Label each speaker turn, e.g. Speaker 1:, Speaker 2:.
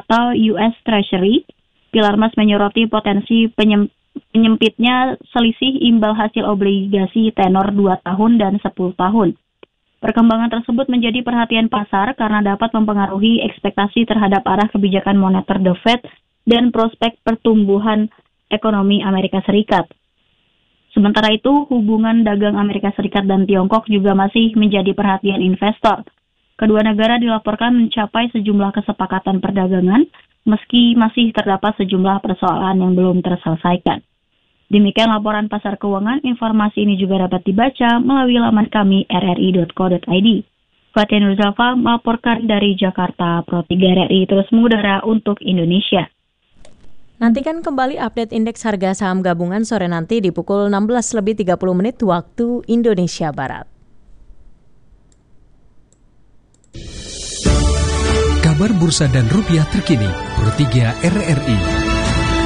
Speaker 1: atau US Treasury, Pilar Mas menyoroti potensi penyempitnya selisih imbal hasil obligasi tenor 2 tahun dan 10 tahun. Perkembangan tersebut menjadi perhatian pasar karena dapat mempengaruhi ekspektasi terhadap arah kebijakan moneter The Fed dan prospek pertumbuhan ekonomi Amerika Serikat. Sementara itu, hubungan dagang Amerika Serikat dan Tiongkok juga masih menjadi perhatian investor. Kedua negara dilaporkan mencapai sejumlah kesepakatan perdagangan, meski masih terdapat sejumlah persoalan yang belum terselesaikan. Demikian laporan pasar keuangan, informasi ini juga dapat dibaca melalui laman kami rri.co.id. Fatia Nurzalfa melaporkan dari Jakarta, Pro 3 RRI terus mengudara untuk Indonesia.
Speaker 2: Nantikan kembali update indeks harga saham gabungan sore nanti di pukul 16:30 waktu Indonesia Barat.
Speaker 3: Kabar bursa dan rupiah terkini, Pro 3 RRI.